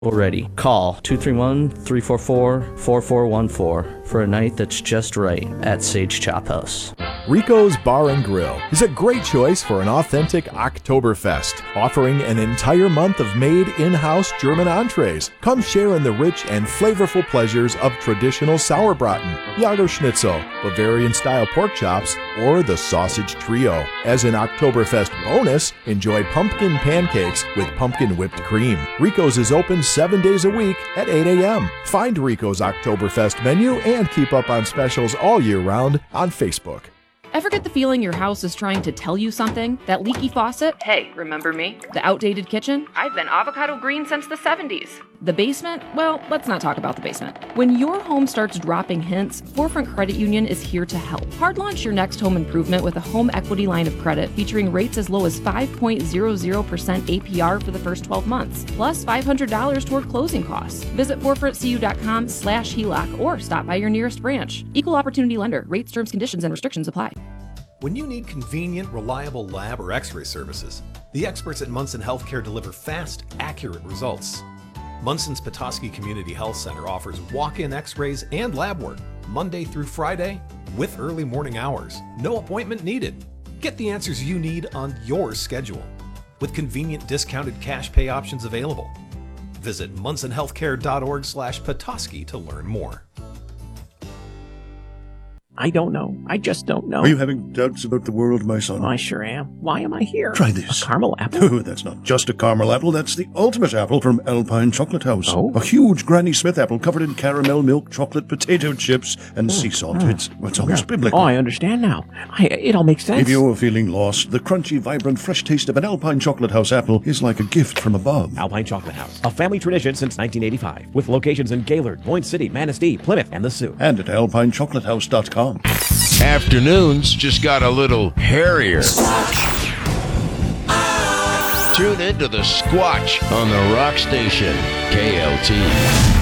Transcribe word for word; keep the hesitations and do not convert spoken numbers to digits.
Already. Call two three one, three four four, four four one four for a night that's just right at Sage Chop House. Rico's Bar and Grill is a great choice for an authentic Oktoberfest, offering an entire month of made in-house German entrees. Come share in the rich and flavorful pleasures of traditional Sauerbraten, Lagerschnitzel, Bavarian-style pork chops, or the sausage trio. As an Oktoberfest bonus, enjoy pumpkin pancakes with pumpkin whipped cream. Rico's is open seven days a week at eight a.m. Find Rico's Oktoberfest menu and keep up on specials all year round on Facebook. Ever get the feeling your house is trying to tell you something? That leaky faucet? Hey, remember me? The outdated kitchen? I've been avocado green since the seventies. The basement? Well, let's not talk about the basement. When your home starts dropping hints, Forefront Credit Union is here to help. Hard launch your next home improvement with a home equity line of credit featuring rates as low as five point zero zero percent A P R for the first twelve months, plus five hundred dollars toward closing costs. Visit forefront c u dot com slash H E L O C or stop by your nearest branch. Equal opportunity lender. Rates, terms, conditions, and restrictions apply. When you need convenient, reliable lab or x-ray services, the experts at Munson Healthcare deliver fast, accurate results. Munson's Petoskey Community Health Center offers walk-in x-rays and lab work, Monday through Friday, with early morning hours. No appointment needed. Get the answers you need on your schedule, with convenient discounted cash pay options available. Visit munson healthcare dot org slash Petoskey to learn more. I don't know. I just don't know. Are you having doubts about the world, my son? I sure am. Why am I here? Try this. A caramel apple? Oh, that's not just a caramel apple. That's the ultimate apple from Alpine Chocolate House. Oh? A huge Granny Smith apple covered in caramel, milk, chocolate, potato chips, and mm. sea salt. Mm. It's, it's almost biblical. Oh, I understand now. I, it all makes sense. If you're feeling lost, the crunchy, vibrant, fresh taste of an Alpine Chocolate House apple is like a gift from above. Alpine Chocolate House, a family tradition since nineteen eighty-five, with locations in Gaylord, Boyne City, Manistee, Plymouth, and the Sioux. And at alpine chocolate house dot com. Afternoons just got a little hairier. Tune into the Squatch on the Rock Station, K L T.